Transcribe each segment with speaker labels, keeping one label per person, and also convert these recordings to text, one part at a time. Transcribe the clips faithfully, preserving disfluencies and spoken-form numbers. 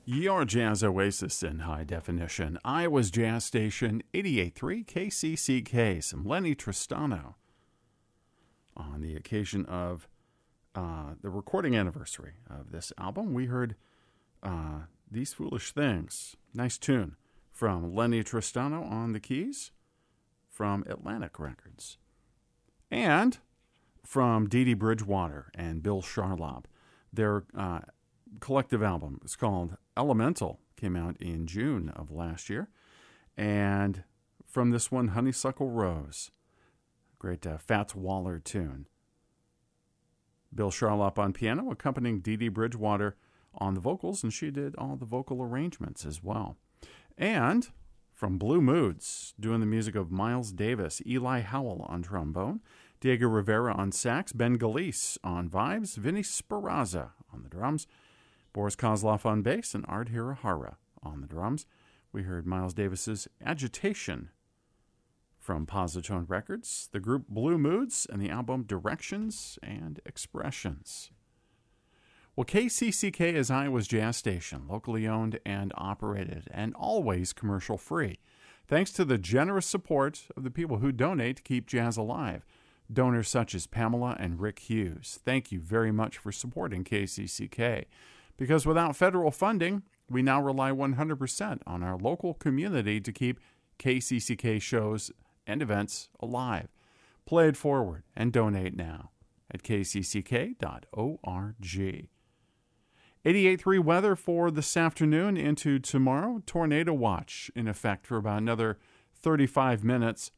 Speaker 1: Your Jazz Oasis in high definition. Iowa's Jazz Station, eighty-eight point three K C C K. Some Lenny Tristano on the occasion of uh, the recording anniversary of this album. We heard uh, These Foolish Things. Nice tune from Lenny Tristano on the keys from Atlantic Records. And from Dee Dee Bridgewater and Bill Charlap. Their uh, collective album is called Elemental, came out in June of last year. And from this one, Honeysuckle Rose. Great uh, Fats Waller tune. Bill Charlap on piano, accompanying Dee Dee Bridgewater on the vocals, and she did all the vocal arrangements as well. And from Blue Moods, doing the music of Miles Davis, Eli Howell on trombone, Diego Rivera on sax, Ben Galice on vibes, Vinny Speranza on the drums, Boris Kozlov on bass, and Art Hirahara on the drums. We heard Miles Davis's Agitation from Positone Records, the group Blue Moods, and the album Directions and Expressions. Well, K C C K is Iowa's jazz station, locally owned and operated, and always commercial-free, thanks to the generous support of the people who donate to keep jazz alive. Donors such as Pamela and Rick Hughes. Thank you very much for supporting K C C K. Because without federal funding, we now rely one hundred percent on our local community to keep K C C K shows and events alive. Play it forward and donate now at k c c k dot org. eighty-eight point three weather for this afternoon into tomorrow. Tornado watch in effect for about another thirty-five minutes.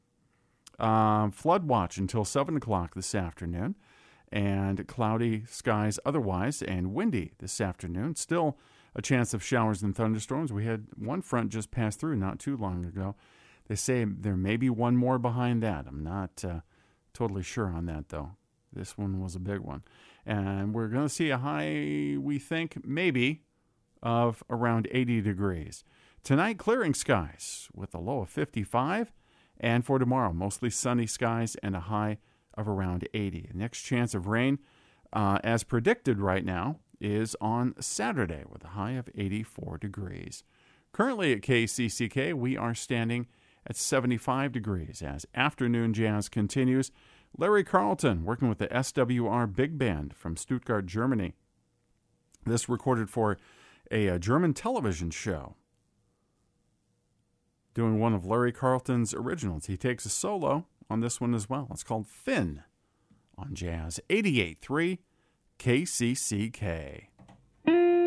Speaker 1: Uh, flood watch until seven o'clock this afternoon. And cloudy skies otherwise and windy this afternoon. Still a chance of showers and thunderstorms. We had one front just pass through not too long ago. They say there may be one more behind that. I'm not uh, totally sure on that, though. This one was a big one. And we're going to see a high, we think, maybe, of around eighty degrees. Tonight, clearing skies with a low of fifty-five. And for tomorrow, mostly sunny skies and a high of around eighty. The next chance of rain, uh, as predicted right now, is on Saturday with a high of eighty-four degrees. Currently at K C C K, we are standing at seventy-five degrees as afternoon jazz continues. Larry Carlton working with the S W R Big Band from Stuttgart, Germany. This recorded for a, a German television show. Doing one of Larry Carlton's originals. He takes a solo on this one as well. It's called Finn on Jazz eighty-eight point three K C C K.